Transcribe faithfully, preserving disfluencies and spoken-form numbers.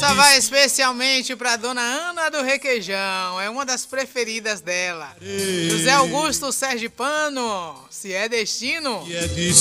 Essa vai especialmente pra dona Ana do Requeijão. É uma das preferidas dela. José Augusto Sergipano, se é destino.